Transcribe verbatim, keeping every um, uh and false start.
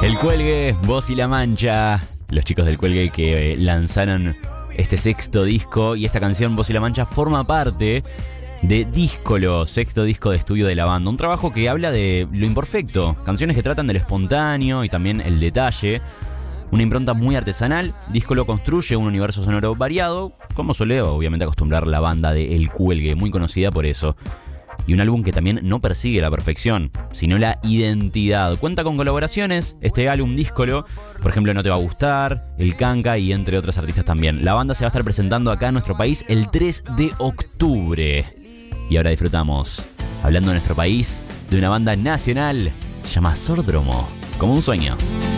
El Cuelgue, Voz y La Mancha, los chicos del Cuelgue que eh, lanzaron este sexto disco, y esta canción Voz y La Mancha forma parte de Díscolo, sexto disco de estudio de la banda. Un trabajo que habla de lo imperfecto, canciones que tratan de lo espontáneo y también el detalle. Una impronta muy artesanal. Díscolo construye un universo sonoro variado, como suele obviamente acostumbrar la banda de El Cuelgue, muy conocida por eso. Y un álbum que también no persigue la perfección, sino la identidad. Cuenta con colaboraciones, este álbum Díscolo, por ejemplo No Te Va a Gustar, El Canca y entre otros artistas también. La banda se va a estar presentando acá en nuestro país el tres de octubre. Y ahora disfrutamos, hablando de nuestro país, de una banda nacional, se llama Sordromo, como un sueño.